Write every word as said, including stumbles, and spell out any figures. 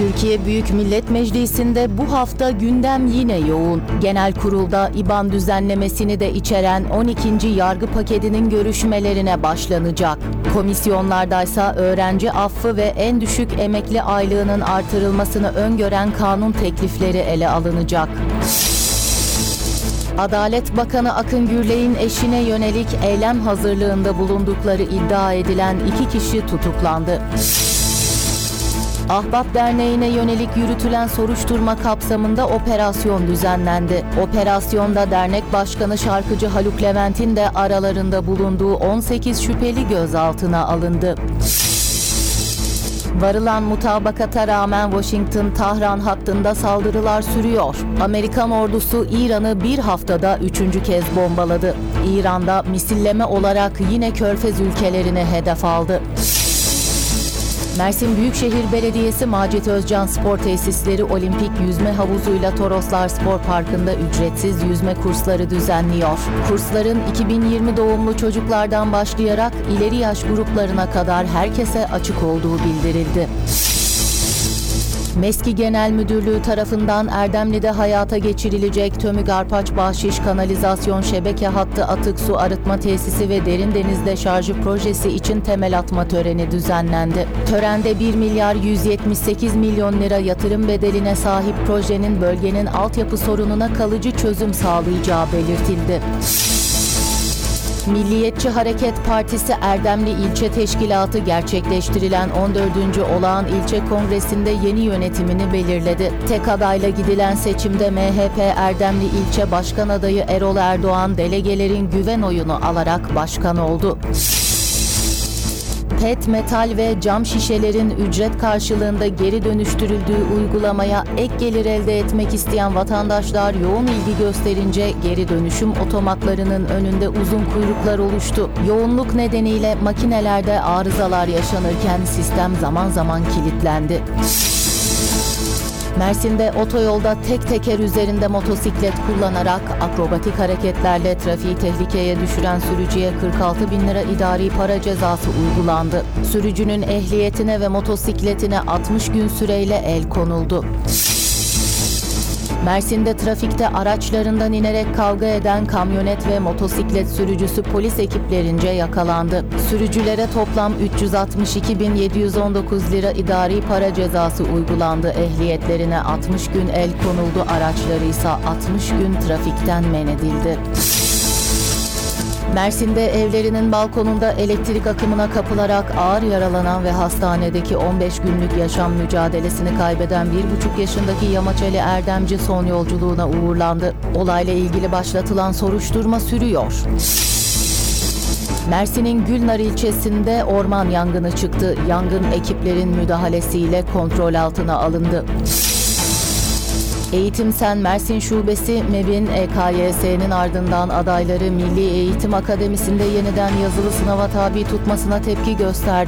Türkiye Büyük Millet Meclisi'nde bu hafta gündem yine yoğun. Genel Kurul'da İBAN düzenlemesini de içeren on ikinci yargı paketinin görüşmelerine başlanacak. Komisyonlardaysa öğrenci affı ve en düşük emekli aylığının artırılmasını öngören kanun teklifleri ele alınacak. Adalet Bakanı Akın Gürley'in eşine yönelik eylem hazırlığında bulundukları iddia edilen iki kişi tutuklandı. Ahbap Derneği'ne yönelik yürütülen soruşturma kapsamında operasyon düzenlendi. Operasyonda dernek başkanı şarkıcı Haluk Levent'in de aralarında bulunduğu on sekiz şüpheli gözaltına alındı. Varılan mutabakata rağmen Washington-Tahran hattında saldırılar sürüyor. Amerikan ordusu İran'ı bir haftada üçüncü kez bombaladı. İran'da misilleme olarak yine Körfez ülkelerini hedef aldı. Mersin Büyükşehir Belediyesi Macit Özcan Spor Tesisleri Olimpik Yüzme Havuzuyla Toroslar Spor Parkı'nda ücretsiz yüzme kursları düzenliyor. Kursların iki bin yirmi doğumlu çocuklardan başlayarak ileri yaş gruplarına kadar herkese açık olduğu bildirildi. MESKİ Genel Müdürlüğü tarafından Erdemli'de hayata geçirilecek Tömük Arpaç Bahşiş Kanalizasyon Şebeke Hattı Atık Su Arıtma Tesisi ve Derin Denizde Şarjı Projesi için temel atma töreni düzenlendi. Törende bir milyar yüz yetmiş sekiz milyon lira yatırım bedeline sahip projenin bölgenin altyapı sorununa kalıcı çözüm sağlayacağı belirtildi. Milliyetçi Hareket Partisi Erdemli İlçe Teşkilatı gerçekleştirilen on dördüncü Olağan İlçe Kongresi'nde yeni yönetimini belirledi. Tek adayla gidilen seçimde M H P Erdemli İlçe Başkan Adayı Erol Erdoğan delegelerin güven oyunu alarak başkan oldu. Pet, metal ve cam şişelerin ücret karşılığında geri dönüştürüldüğü uygulamaya ek gelir elde etmek isteyen vatandaşlar yoğun ilgi gösterince geri dönüşüm otomatlarının önünde uzun kuyruklar oluştu. Yoğunluk nedeniyle makinelerde arızalar yaşanırken sistem zaman zaman kilitlendi. Mersin'de otoyolda tek teker üzerinde motosiklet kullanarak akrobatik hareketlerle trafiği tehlikeye düşüren sürücüye kırk altı bin lira idari para cezası uygulandı. Sürücünün ehliyetine ve motosikletine altmış gün süreyle el konuldu. Mersin'de trafikte araçlarından inerek kavga eden kamyonet ve motosiklet sürücüsü polis ekiplerince yakalandı. Sürücülere toplam üç yüz altmış iki bin yedi yüz on dokuz lira idari para cezası uygulandı. Ehliyetlerine altmış gün el konuldu, araçları ise altmış gün trafikten men edildi. Mersin'de evlerinin balkonunda elektrik akımına kapılarak ağır yaralanan ve hastanedeki on beş günlük yaşam mücadelesini kaybeden bir buçuk yaşındaki Yamaç Ali Erdemci son yolculuğuna uğurlandı. Olayla ilgili başlatılan soruşturma sürüyor. Mersin'in Gülnar ilçesinde orman yangını çıktı. Yangın ekiplerin müdahalesiyle kontrol altına alındı. Eğitim Sen Mersin Şubesi MEB'in E K Y S'nin ardından adayları Milli Eğitim Akademisi'nde yeniden yazılı sınava tabi tutmasına tepki gösterdi.